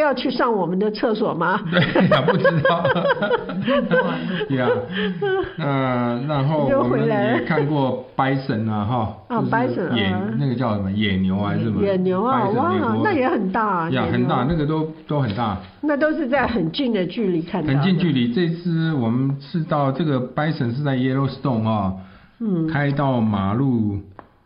要去上我们的厕所吗？ 对呀，不知道。呀，然后我们也看过 bison 啊，哈， 啊 bison 那个叫什么野牛还是什么？ 野牛啊，哇，那也很大。 呀，很大，那个都很大。 那都是在很近的距离看到的。 很近距离，这次我们是到这个 bison 是在 Yellowstone 啊，开到马路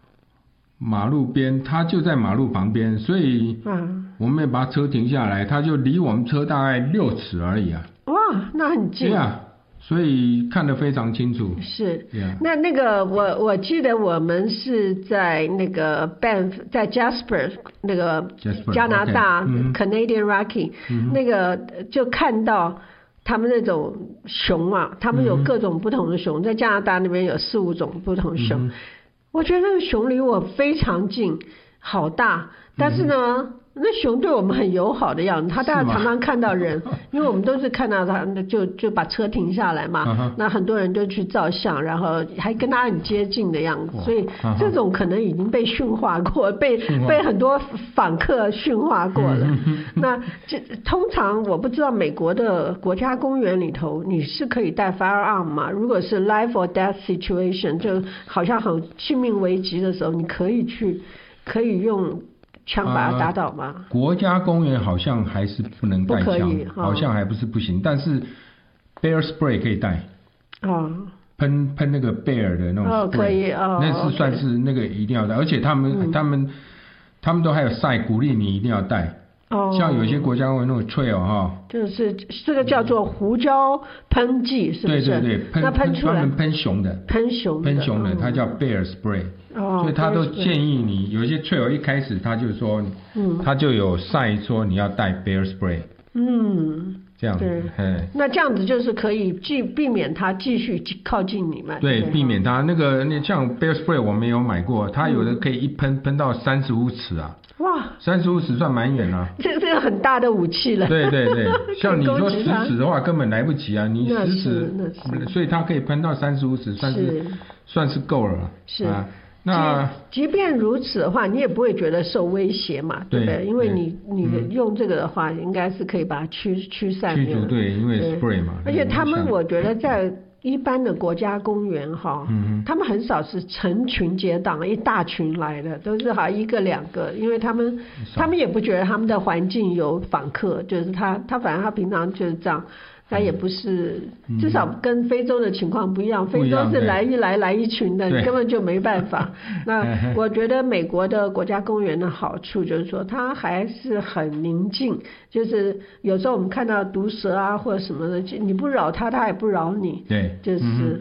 边，它就在马路旁边，所以我们也把车停下来，它就离我们车大概6尺而已啊。 哇，那很近。 对啊，所以看得非常清楚。 是。 Yeah. 那个我记得我们是在那个 Banff 在 Jasper 那个加拿大 Canadian Rocky 那个就看到他们那种熊啊，他们有各种不同的熊，在加拿大那边有4、5种不同的熊。我觉得那个熊离我非常近，好大，但是呢，那熊对我们很友好的样子，它大概常常看到人，因为我们都是看到它就把车停下来嘛，那很多人就去照相，然后还跟它很接近的样子，所以这种可能已经被驯化过，被很多访客驯化过了。那通常我不知道美国的国家公园里头你是可以带 firearm 吗？如果是 life or death situation， 就好像很性命危急的时候，你可以用枪把它打倒吗？ 国家公园好像还是不能带枪，好像还不是不行，但是 bear spray 可以带。喷那个 bear 的那种 spray， 可以那是算是那个一定要带，而且他们都还有晒鼓励你一定要带。像有些国家公园那种 trail 哈， 就是这个叫做胡椒喷剂，是不是？ 对，那喷出来专门喷熊的，它叫 bear spray。所以他都建议你，有一些 trail 一开始他就说，他就有晒说你要带 bear spray。这样子。 那这样子就是可以避免它继续靠近你们。 对，避免它那像 bear spray 我没有买过，它有的可以一喷到35尺啊。哇，35尺算蛮远了。这个很大的武器了。 对，像你说10尺的话根本来不及啊，你10尺，所以它可以喷到35尺，算是够了。 是。那即便如此的话，你也不会觉得受威胁嘛，对不对？因为你用这个的话，应该是可以把它驱散驱逐，对，因为 spray 嘛。 而且他们，我觉得在一般的国家公园哈，他们很少是成群结党一大群来的，都是好1个2个，因为他们也不觉得他们的环境有访客，就是他反正他平常就是这样。它也不是，至少跟非洲的情况不一样。非洲是来一群的，你根本就没办法。那我觉得美国的国家公园的好处就是说，它还是很宁静。就是有时候我们看到毒蛇啊或者什么的，你不扰它，它也不扰你。 对， 就是。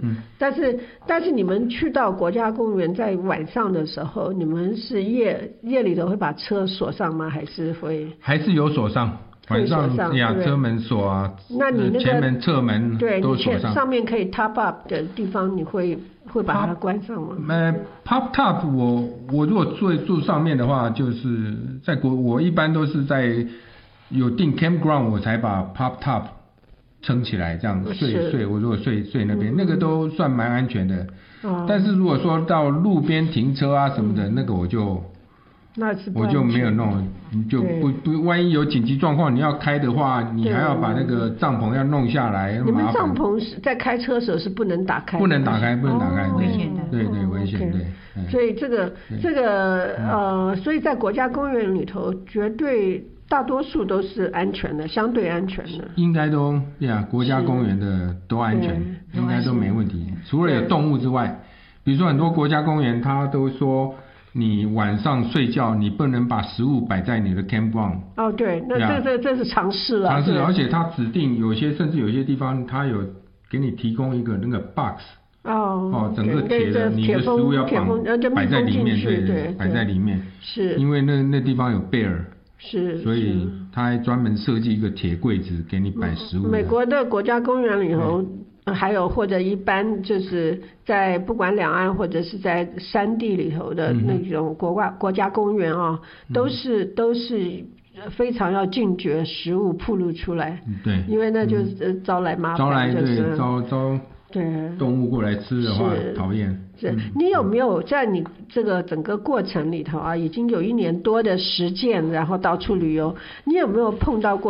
但是你们去到国家公园在晚上的时候，你们是夜里头会把车锁上吗？还是会？ 还是有锁上。晚上呀，车门锁啊， 那你那个前门、侧门都锁上。 上面可以 top up 的地方，你会把它关上吗 ？pop top 我如果住上面的话，就是我一般都是在有订 campground 我才把 pop top 撑起来，这样睡。我如果睡那边，那个都算蛮安全的。但是如果说到路边停车啊什么的，那个我就没有弄，你就不万一有紧急状况你要开的话，你还要把那个帐篷要弄下来， 你们帐篷是在开车的时候是不能打开， 不能打开， 危险的， 对，危险，对。 所以所以在国家公园里头，绝对大多数都是安全的，相对安全的。 应该都国家公园的都安全，应该都没问题，除了有动物之外，比如说很多国家公园它都说。你晚上睡觉，你不能把食物摆在你的 campground。 对，那这是常识了。 常识，而且它指定甚至有些地方，它有给你提供一个那个 box。整个铁的，你的食物要摆在里面，对，摆在里面。是。因为那地方有 bear。是。所以它还专门设计一个铁柜子给你摆食物。 美国的国家公园里头。还有或者一般就是在不管两岸或者是在山地里头的那种国家公园都是非常要禁绝食物暴露出来。 对， 因为那就是招来麻烦， 招动物过来吃的话讨厌。 是，你有没有在你这个整个过程里头已经有1年多的实践，然后到处旅游，你有没有碰到过